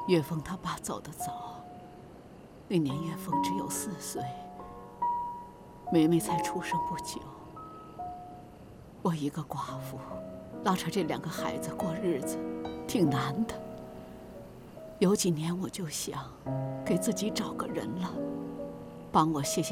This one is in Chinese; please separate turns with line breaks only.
岳峰他爸走得早，那年岳峰只有4岁，梅梅才出生不久。我一个寡妇，拉扯这2个孩子过日子，挺难的。有几年我就想，给自己找个人了，帮我谢谢